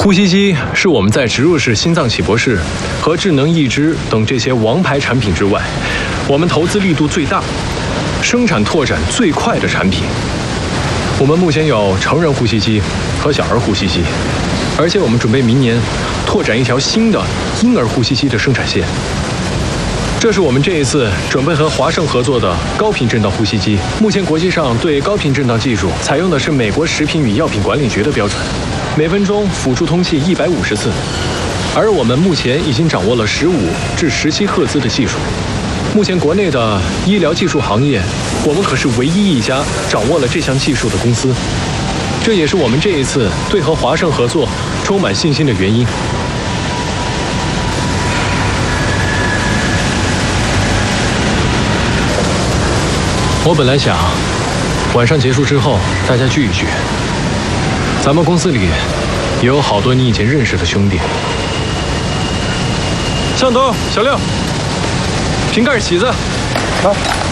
呼吸机是我们在植入式心脏起搏室和智能义肢等这些王牌产品之外，我们投资力度最大、生产拓展最快的产品。我们目前有成人呼吸机和小儿呼吸机，而且我们准备明年拓展一条新的婴儿呼吸机的生产线。这是我们这一次准备和华盛合作的高频振荡呼吸机。目前国际上对高频振荡技术采用的是美国食品与药品管理局的标准，每分钟辅助通气150次，而我们目前已经掌握了15至17赫兹的技术。目前国内的医疗技术行业，我们可是唯一一家掌握了这项技术的公司，这也是我们这一次对和华盛合作充满信心的原因。我本来想晚上结束之后大家聚一聚，咱们公司里也有好多你以前认识的兄弟，向东、小六、瓶盖、起子， 好。